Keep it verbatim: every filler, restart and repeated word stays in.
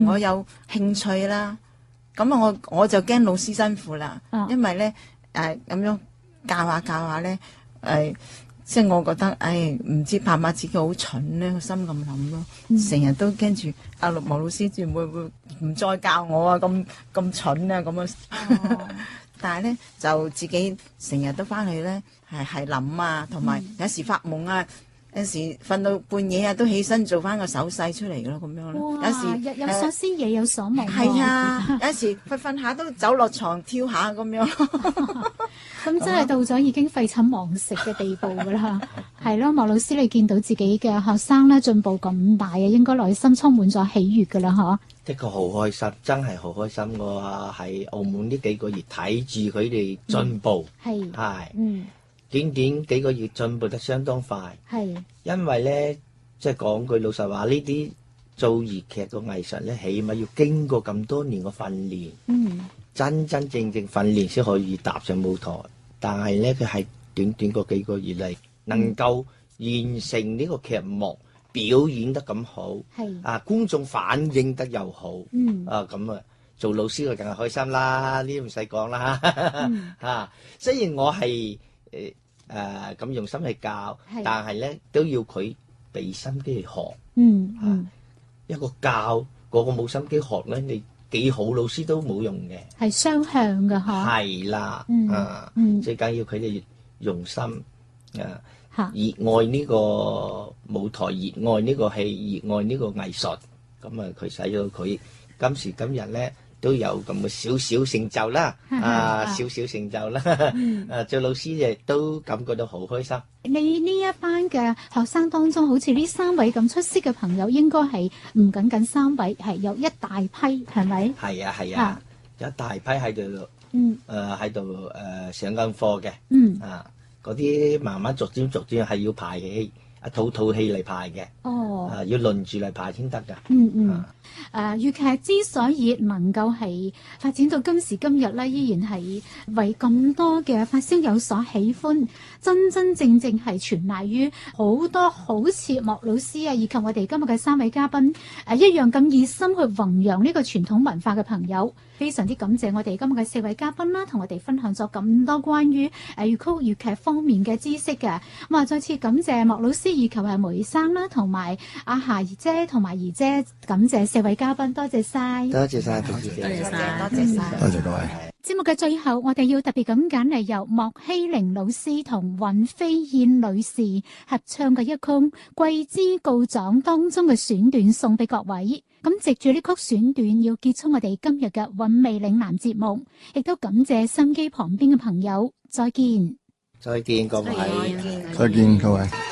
我有興趣啦。咁啊，我我就驚老師辛苦啦， 啊因為咧誒咁樣教下教下咧誒，即係我覺得誒唔知怕唔怕自己好蠢咧，我心咁諗咯，成日、嗯、都驚住阿陸毛老師會唔會唔再教我啊？咁咁蠢啊咁樣。哦、但係咧就自己成日都翻去咧係係諗啊，同埋有，有時發夢啊。有時瞓到半夜啊，都起身做翻個手勢出嚟咯，咁樣咯。有時有有所思夜有所夢。 係啊，有時瞓瞓下都走落床跳下咁樣。 咁真係到咗已經廢寢忘食嘅地步㗎啦。係咯，莫老師，你見到自己嘅學生咧進步咁大啊，應該內心充滿咗喜悅㗎啦，嗬？ 的確好開心，真係好開心。我喺澳門呢幾個月睇住佢哋進步，係係嗯。短短幾個月進步得相當快，係因為咧，即係講句老實話，呢啲做粵劇嘅藝術咧，起碼要經過咁多年嘅訓練，嗯，真真正正訓練先可以踏上舞台。但係咧，佢係短短嗰幾個月嚟，能夠完成呢個劇目，表演得咁好，係啊，觀眾反應得又好，嗯啊咁啊，做老師就更加開心啦。呢啲唔使講啦，嗯、啊，雖然我係誒。誒咁、呃、用心去教，是但係咧都要佢俾心機去學。嗯嗯、啊，一個教個個冇心機學咧，你幾好老師都冇用嘅。係雙向嘅嗬。係啦，嗯、啊，嗯、最緊要佢哋用心啊，哈熱愛呢個舞台，熱愛呢個戲，熱愛呢個藝術。咁啊，佢使咗佢今時今日咧。都有咁嘅少少成就啦，啊少少成就啦，啊做老師亦都感覺到好開心。 你呢一班嘅學生當中，好似呢三位咁出色嘅朋友，應該係唔僅僅三位，係有一大批，係咪？係啊係啊，有一大批喺度，嗯，誒喺度誒上緊課嘅，嗯啊嗰啲慢慢逐漸逐漸係要排戲。一套套戲嚟排嘅，哦，啊要輪住嚟排先得㗎。嗯嗯，誒粵劇之所以能夠係發展到今時今日咧，依然係為咁多嘅發燒友所喜歡，真真正正係全賴於好多好似莫老師啊，以及我哋今日嘅三位嘉賓誒、啊、一樣咁熱心去弘揚呢個傳統文化嘅朋友。非常之感謝我哋今日嘅四位嘉賓啦，同我哋分享咗咁多關於誒粵曲粵劇方面嘅知識嘅。咁啊，再次感謝莫老師以及係梅生啦，同埋阿霞姨姐同埋姨姐，感謝四位嘉賓，多謝晒， 多謝晒，多謝晒， 多謝晒，多謝晒， 多謝各位。 節目嘅最後，我哋要特別咁揀嚟由莫希玲老師同尹飛燕女士合唱嘅一曲《桂枝告狀》當中嘅選段送俾各位。咁藉住呢曲選段，要結束我哋今日嘅韻味嶺南節目，亦都感謝心機旁邊嘅朋友。再見， 再見各位， 再見各位。